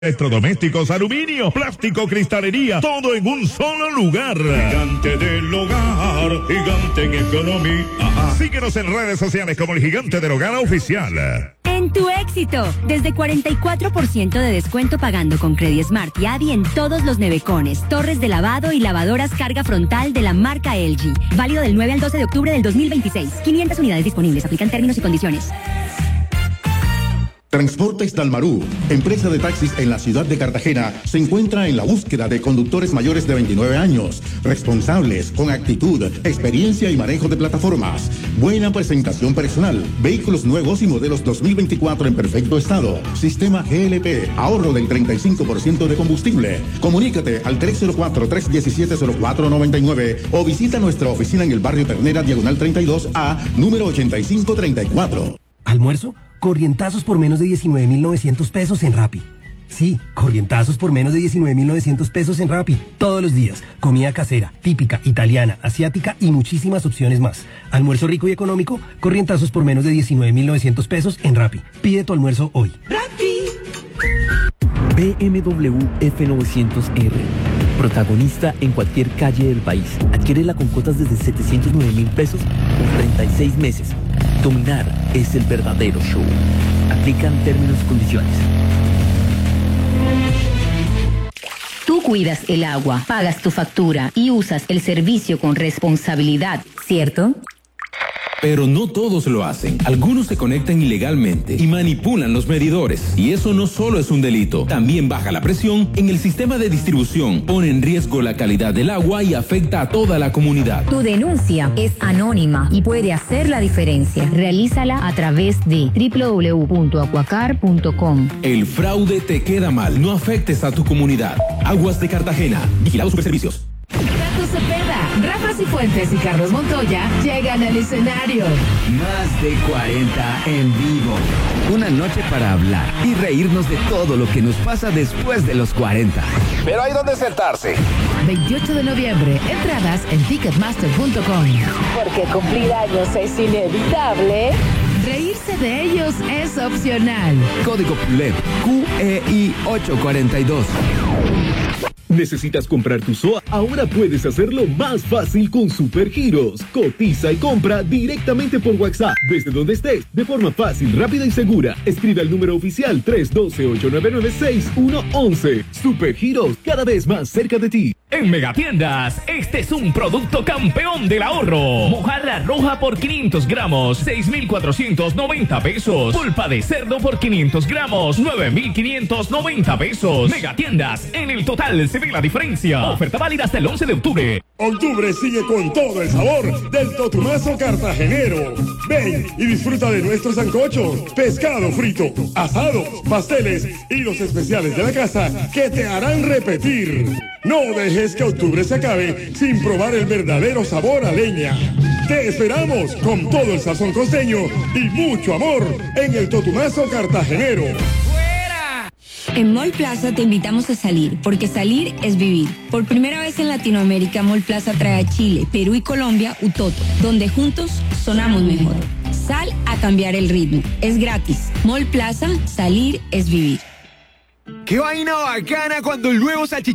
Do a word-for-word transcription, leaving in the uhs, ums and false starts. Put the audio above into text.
Electrodomésticos, aluminio, plástico, cristalería, todo en un solo lugar. Gigante del hogar, gigante en economía. Ajá. Síguenos en redes sociales como el Gigante del Hogar Oficial. En tu éxito, desde cuarenta y cuatro por ciento de descuento pagando con CrediSmart y Adi en todos los nevecones, torres de lavado y lavadoras carga frontal de la marca L G. Válido del nueve al doce de octubre del dos mil veintiséis. quinientas unidades disponibles. Aplican términos y condiciones. Transportes Dalmarú, empresa de taxis en la ciudad de Cartagena, se encuentra en la búsqueda de conductores mayores de veintinueve años, responsables, con actitud, experiencia y manejo de plataformas, buena presentación personal, vehículos nuevos y modelos dos mil veinticuatro en perfecto estado, sistema G L P, ahorro del treinta y cinco por ciento de combustible. Comunícate al tres cero cuatro, tres uno siete, cero cuatro nueve nueve o visita nuestra oficina en el barrio Ternera, diagonal treinta y dos A, número ochenta y cinco treinta y cuatro. ¿Almuerzo? Corrientazos por menos de diecinueve mil novecientos pesos en Rappi. Sí, corrientazos por menos de diecinueve mil novecientos pesos en Rappi. Todos los días. Comida casera, típica, italiana, asiática y muchísimas opciones más. Almuerzo rico y económico, corrientazos por menos de diecinueve mil novecientos pesos en Rappi. Pide tu almuerzo hoy. ¡Rappi! B M W F novecientos R. Protagonista en cualquier calle del país. Adquiérela con cuotas desde setecientos nueve mil pesos por treinta y seis meses. Dominar es el verdadero show. Aplican términos y condiciones. Tú cuidas el agua, pagas tu factura y usas el servicio con responsabilidad, ¿cierto? Pero no todos lo hacen. Algunos se conectan ilegalmente y manipulan los medidores. Y eso no solo es un delito, también baja la presión en el sistema de distribución, pone en riesgo la calidad del agua y afecta a toda la comunidad. Tu denuncia es anónima y puede hacer la diferencia. Realízala a través de doble u doble u doble u punto acuacar punto com. El fraude te queda mal. No afectes a tu comunidad. Aguas de Cartagena. Vigilados Superservicios. Tato Cepeda, Rafa Cifuentes y Carlos Montoya llegan al escenario. Más de cuarenta en vivo. Una noche para hablar y reírnos de todo lo que nos pasa después de los cuarenta. Pero hay donde sentarse. veintiocho de noviembre, entradas en ticketmaster punto com. Porque cumplir años es inevitable. Reírse de ellos es opcional. Código P U L E P Q E I ocho cuarenta y dos. ¿Necesitas comprar tu S O A? Ahora puedes hacerlo más fácil con Supergiros. Cotiza y compra directamente por WhatsApp, desde donde estés, de forma fácil, rápida y segura. Escribe al número oficial tres uno dos, ocho nueve nueve, seis uno uno uno. Supergiros, cada vez más cerca de ti. En Megatiendas, este es un producto campeón del ahorro. Mojarra roja por quinientos gramos, seis mil cuatrocientos noventa pesos. Pulpa de cerdo por quinientos gramos, nueve mil quinientos noventa pesos. Megatiendas, en el total se ve la diferencia. Oferta válida hasta el once de octubre. Octubre sigue con todo el sabor del Totumazo cartagenero. Ven y disfruta de nuestros sancochos, pescado frito, asados, pasteles y los especiales de la casa que te harán repetir. No dejes que octubre se acabe sin probar el verdadero sabor a leña. Te esperamos con todo el sazón costeño y mucho amor en el Totumazo cartagenero. En Mall Plaza te invitamos a salir, porque salir es vivir. Por primera vez en Latinoamérica, Mall Plaza trae a Chile, Perú y Colombia Utoto, donde juntos sonamos mejor. Sal a cambiar el ritmo. Es gratis. Mall Plaza, salir es vivir. ¡Qué vaina bacana cuando el nuevo salchichón